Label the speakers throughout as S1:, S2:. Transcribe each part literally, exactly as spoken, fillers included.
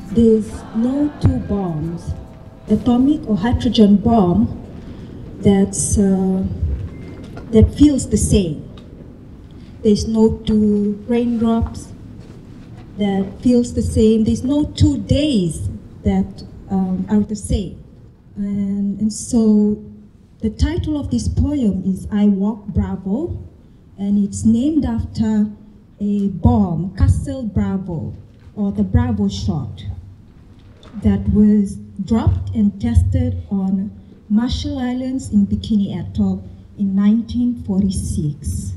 S1: There's no two bombs, atomic or hydrogen bomb, that's, uh, that feels the same. There's no two raindrops that feels the same. There's no two days that um, are the same. And, and so the title of this poem is I Walk Bravo, and it's named after a bomb, Castle Bravo, or the Bravo shot, that was dropped and tested on Marshall Islands in Bikini Atoll in nineteen forty-six.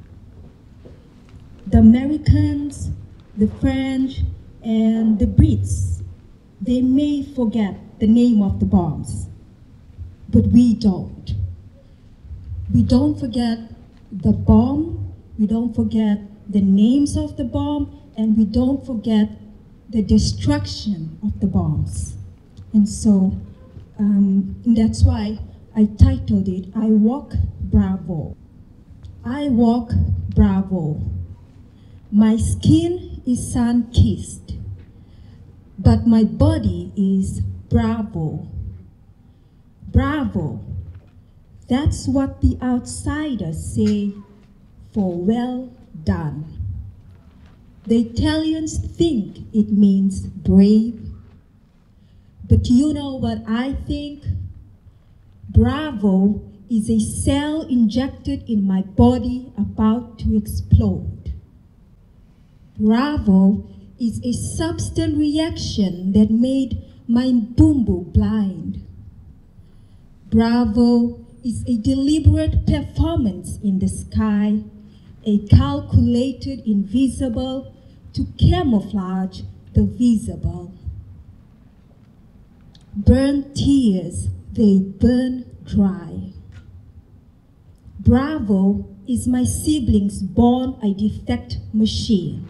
S1: The Americans, the French, and the Brits, they may forget the name of the bombs, but we don't. We don't forget the bomb, we don't forget the names of the bomb, and we don't forget the destruction of the bombs. And so um, that's why I titled it, I Walk Bravo. I walk bravo. My skin is sun-kissed, but my body is bravo. Bravo. That's what the outsiders say for well done. The Italians think it means brave, but you know what I think? Bravo is a cell injected in my body about to explode. Bravo is a substance reaction that made my boom-boom blind. Bravo is a deliberate performance in the sky, a calculated invisible to camouflage the visible. Burn tears, they burn dry. Bravo is my siblings born a defect machine.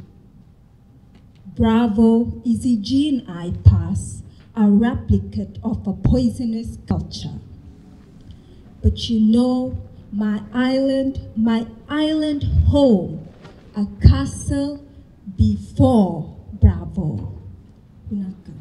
S1: Bravo is a gene I pass, a replicate of a poisonous culture. But you know, my island, my island home, a castle before Bravo. Unaka.